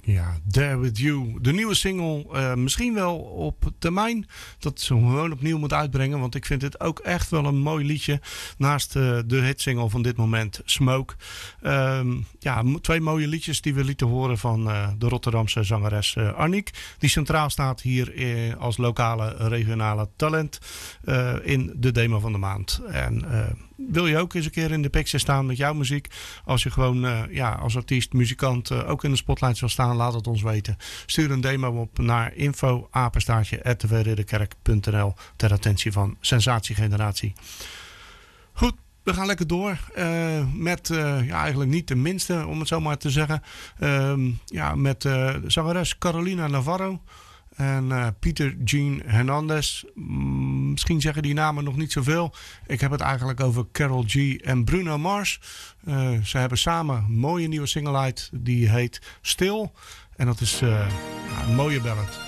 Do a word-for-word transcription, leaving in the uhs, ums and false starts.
Ja, There With You. De nieuwe single, uh, misschien wel op termijn dat ze gewoon opnieuw moet uitbrengen. Want ik vind dit ook echt wel een mooi liedje. Naast uh, de hitsingle van dit moment, Smoke. Um, ja, twee mooie liedjes die we lieten horen van uh, de Rotterdamse zangeres uh, Aniek. Die centraal staat hier uh, als lokale regionale talent uh, in de demo van de maand. En uh, wil je ook eens een keer in de picture staan met jouw muziek? Als je gewoon uh, ja, als artiest, muzikant uh, ook in de spotlight wil staan, laat het ons weten. Stuur een demo op naar info apenstaartje r t v ridderkerk punt n l ter attentie van Sensatiegeneratie. Goed, we gaan lekker door uh, met, uh, ja, eigenlijk niet de minste, om het zo maar te zeggen. Uh, ja, met uh, zangeres Carolina Navarro. En uh, Pieter Gene Hernandez. Mm, misschien zeggen die namen nog niet zoveel. Ik heb het eigenlijk over Carol G en Bruno Mars. Uh, ze hebben samen een mooie nieuwe single uit. Die heet Stil. En dat is uh, ja, een mooie ballad.